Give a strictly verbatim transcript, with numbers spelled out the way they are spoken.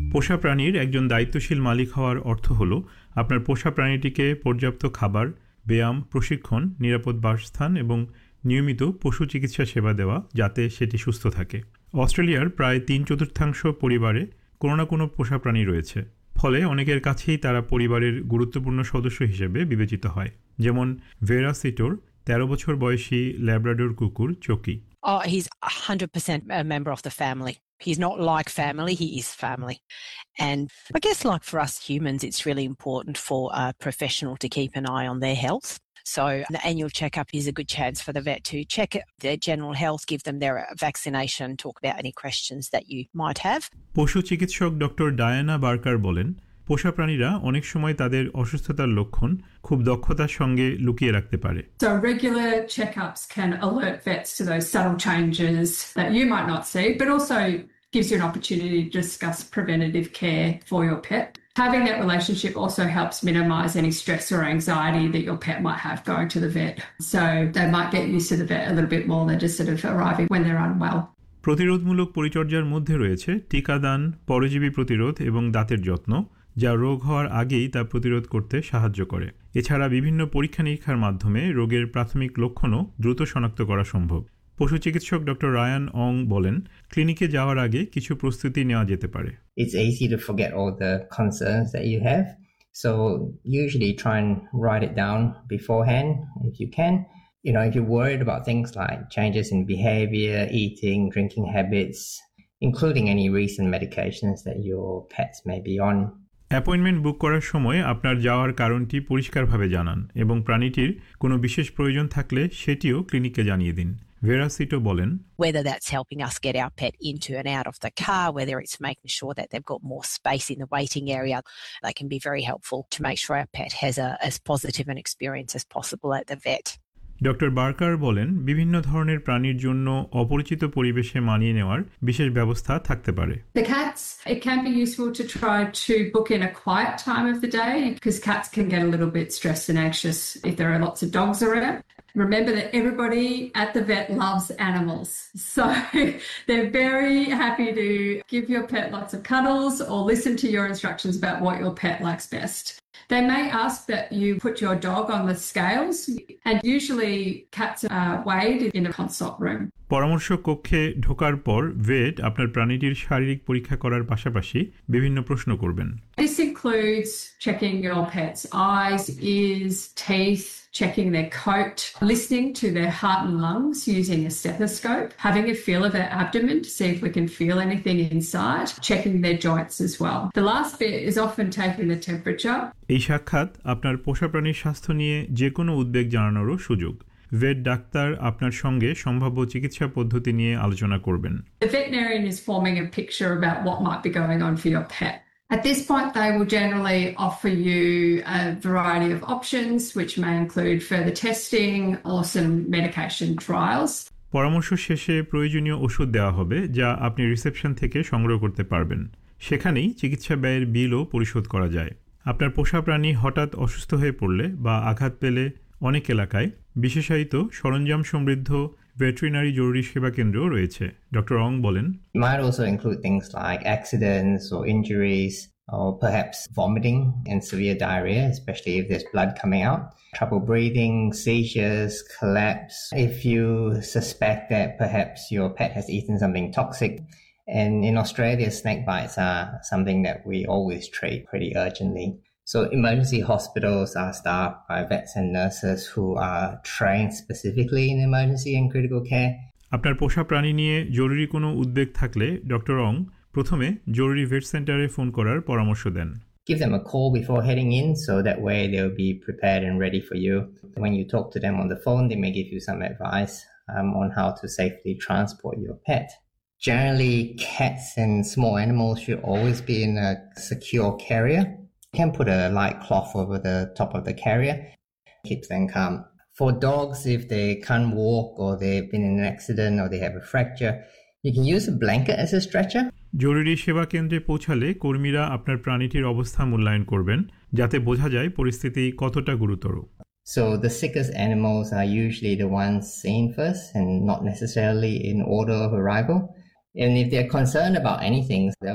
পোষা প্রাণীর একজন দায়িত্বশীল মালিক হওয়ার অর্থ হল আপনার পোষা প্রাণীটিকে পর্যাপ্ত খাবার, ব্যায়াম, প্রশিক্ষণ, নিরাপদ বাসস্থান এবং নিয়মিত পশু চিকিৎসা সেবা দেওয়া যাতে সেটি সুস্থ থাকে। অস্ট্রেলিয়ার প্রায় তিন চতুর্থাংশ পরিবারে কোনো না কোনো পোষা প্রাণী রয়েছে, ফলে অনেকের কাছেই তারা পরিবারের গুরুত্বপূর্ণ সদস্য হিসেবে বিবেচিত হয়, যেমন ভেরা সিটোর তেরো বছর বয়সী ল্যাব্রাডোর কুকুর চকি। Oh, he's one hundred percent a member of the family. He's not like family, he is family. And I guess like for us humans, it's really important for a professional to keep an eye on their health. So the annual checkup is a good chance for the vet to check their general health, give them their vaccination, talk about any questions that you might have. পশু চিকিৎসক doctor Diana Barker বলেন, পোষা প্রাণীরা অনেক সময় তাদের অসুস্থতার লক্ষণ খুব দক্ষতার সঙ্গে লুকিয়ে রাখতে পারে। So regular checkups can alert vets to those subtle changes that you might not see, but also gives you an opportunity to discuss preventative care for your pet. Having that relationship also helps minimise any stress or anxiety that your pet might have going to the vet. So they might get used to the vet a little bit more than just sort of arriving when they're unwell. প্রতিরোধমূলক পরিচর্যার মধ্যে রয়েছে টিকাদান, পরজীবী প্রতিরোধ এবং দাঁতের যত্ন, যা রোগ হওয়ার আগেই তা প্রতিরোধ করতে সাহায্য করে। এছাড়া বিভিন্ন পরীক্ষা নিরীক্ষার মাধ্যমে রোগের প্রাথমিক লক্ষণও দ্রুত শনাক্ত করা সম্ভব। পশু চিকিৎসক ডক্টর রায়ান অং বলেন, ক্লিনিকে যাওয়ার আগে কিছু প্রস্তুতি নেওয়া যেতে পারে। It's easy to forget all the concerns that you have, so usually try and write it down beforehand if you can. You know, if you're worried about things like changes in behavior, eating, drinking habits, including any recent medications that your pets may be on. Appointment বুক করার সময় আপনার যাওয়ার কারণটি পরিষ্কারভাবে জানান এবং প্রাণীটির কোনো বিশেষ প্রয়োজন থাকলে সেটিও ক্লিনিকে জানিয়ে দিন। ভেরা সিটো বলেন, Whether that's helping us get our pet into and out of the car, whether it's making sure that they've got more space in the waiting area, they can be very helpful to make sure our pet has a, as positive an experience as possible at the vet. Doctor Barker বলেন, বিভিন্ন ধরনের প্রাণীর জন্য অপরিচিত পরিবেশে মানিয়ে নেওয়ার বিশেষ ব্যবস্থা থাকতে পারে। The cats, it can be useful to try to book in a quiet time of the day because cats can get a little bit stressed and anxious if there are lots of dogs around. Remember that everybody at the vet loves animals. So they're very happy to give your pet lots of cuddles or listen to your instructions about what your pet likes best. They may ask that you put your dog on the scales, and usually cats are weighed in a consult room. পরামর্শ কক্ষে ঢোকার পর ভেট আপনার প্রাণীটির শারীরিক পরীক্ষা করার পাশাপাশি বিভিন্ন প্রশ্ন করবেন। This includes checking your pet's eyes, ears, teeth, checking their coat, listening to their heart and lungs using a stethoscope, having a feel of their abdomen to see if we can feel anything inside, checking their joints as well. The last bit is often taking the temperature. এই সাক্ষাৎ আপনার পোষা প্রাণীর স্বাস্থ্য নিয়ে যে কোনো উদ্বেগ জানানোরও সুযোগ। ভেট ডাক্তার আপনার সঙ্গে সম্ভাব্য চিকিৎসা পদ্ধতি নিয়ে আলোচনা করবেন। The veterinarian is forming a picture about what might be going on for your pet. At this point, they will generally offer you a variety of options, which may include further testing or some medication trials. পরামর্শ শেষে প্রয়োজনীয় ওষুধ দেওয়া হবে যা আপনি reception থেকে সংগ্রহ করতে পারবেন। সেখানেই চিকিৎসা ব্যয়ের বিলও পরিশোধ করা যায়। আপনার পোষা প্রাণী হঠাৎ অসুস্থ হয়ে পড়লে বা আঘাত পেলে অনেক এলাকায় বিশেষায়িত সরঞ্জাম সমৃদ্ধ ভেটেরিনারি জরুরি সেবা কেন্দ্রও রয়েছে। ডক্টর অং বলেন, It might also include things like accidents or injuries or perhaps vomiting and severe diarrhea, especially if there's blood coming out, trouble breathing, seizures, collapse. If you suspect that perhaps your pet has eaten something toxic, and in Australia, snake bites are something that we always treat pretty urgently. So emergency hospitals are staffed by vets and nurses who are trained specifically in emergency and critical care. আপনার পোষা প্রাণী নিয়ে জরুরি কোনো উদ্বেগ থাকলে doctor অং প্রথমে জরুরি ভেট সেন্টারে ফোন করার পরামর্শ দেন। Give them a call before heading in so that way they'll be prepared and ready for you. When you talk to them on the phone, they may give you some advice um, on how to safely transport your pet. Generally, cats and small animals should always be in a secure carrier. You can put a light cloth over the top of the carrier, keeps them calm. For dogs, if they can't walk or they've been in an accident or they have a fracture, you can use a blanket as a stretcher. জরুরি সেবা কেন্দ্রে পৌঁছালে কর্মীরা আপনার প্রাণীটির অবস্থা মূল্যায়ন করবেন যাতে বোঝা যায় পরিস্থিতি কতটা গুরুতর। So the sickest animals are usually the ones seen first and not necessarily in order of arrival. And if they're concerned about anything, they'll